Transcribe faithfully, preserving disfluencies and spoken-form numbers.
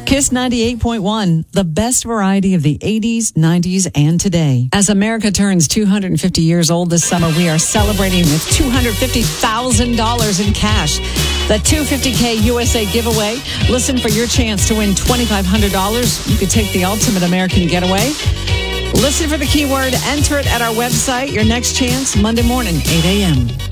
Kiss ninety-eight point one, the best variety of the eighties, nineties, and today. As America turns two hundred fifty years old this summer, we are celebrating with two hundred fifty thousand dollars in cash. The two hundred fifty K U S A giveaway. Listen for your chance to win two thousand five hundred dollars. You could take the ultimate American getaway. Listen for the keyword, enter it at our website. Your next chance, Monday morning, eight a.m.